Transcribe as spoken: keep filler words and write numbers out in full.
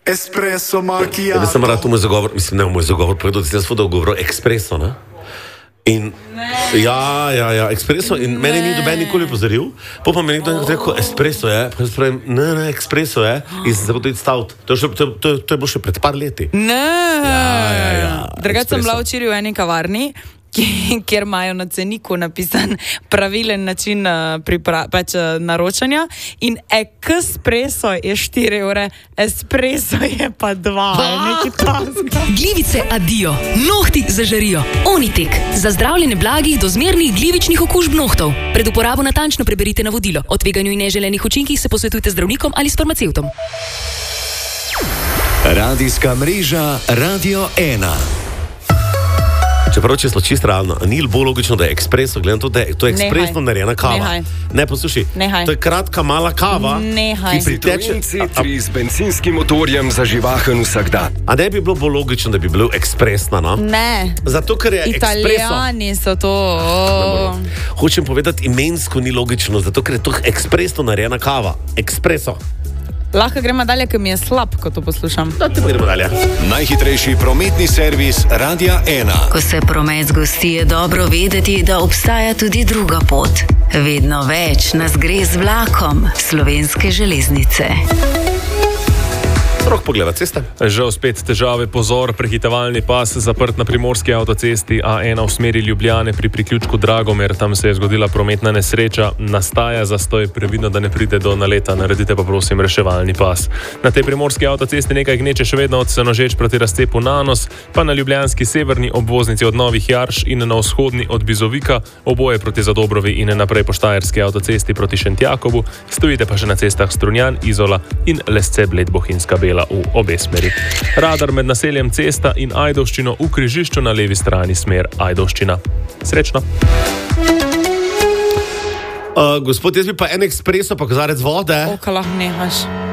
espresso macchiato. Jaz sem rad moj zagovor, mislim, ne moj zagovor, povedal, da sem jaz vodil govor espresso, ne? In, ja, ja, ja, espresso in ne. Meni ni doben nikoli pozoril, pa pa meni nekdo rekel, espresso je, pa jaz pravim, ne, ne, espresso je in sem se potem stavil. To, to, to, to je bilo še pred par leti. Ne, ja, ja, ja, drugače sem bila včeraj v eni kavarni, kjer imajo na ceniku napisan pravilen način pripra- pač naročanja in espresso je štiri evre, espresso je pa dva, nekaj tasga. Glivice adijo, nohti zažarijo. Onitek, za zdravljenje blagih do zmernih glivičnih okužb nohtov. Pred uporabo natančno preberite navodilo. O tveganju in neželenih učinkih se posvetujte z zdravnikom ali s farmacevtom. Radijska mreža Radio ena. Čeprav, če smo čisto realno, ni bolj logično, da je espresso, gledam to, da je to ekspresno narejena kava. Nehaj. Ne, poslušaj, Nehaj. To je kratka, mala kava, Nehaj. ki priteče... C tri z benzinskim motorjem za živahen vsakdan. A ne bi bilo bolj logično, da bi bilo ekspresna, no? Ne. Zato, ker je Italijani so to. Oh. Hočem povedati, imensko ni logično, zato, ker je to ekspresno narejena kava. Espresso. Lahko gremo dalje, ker mi je slab, ko to poslušam. Da, te gremo dalje. Najhitrejši prometni servis Radia ena. Ko se promet zgosti, je dobro vedeti, da obstaja tudi druga pot. Vedno več nas gre z vlakom Slovenske železnice. Rok pogleda ceste. Žal spet težave, pozor, prehitevalni pas zaprt na primorski avtocesti A ena v smeri Ljubljane pri priključku Dragomer, tam se je zgodila prometna nesreča, nastaja zastoj, previdno, da ne pride do naleta, naredite pa prosim reševalni pas. Na tej primorski avtocesti nekaj gneče še vedno od Senožeč proti razcepu Nanos, pa na ljubljanski severni obvoznici od Novih Jarš in na vzhodni od Bizovika, oboje proti Zadobrovi in naprej po štajerski avtocesti proti Šentjakobu, stojite pa še na cestah Strunjan, Izola in Lesce Bled Bohinjska Bela v obe smeri. Radar med naseljem Cesta in Ajdovščino v križišču na levi strani smer Ajdovščina. Srečno. Uh, gospod, jaz bi pa en espresso, pa kozarec vode. O, ka lahko nehaš.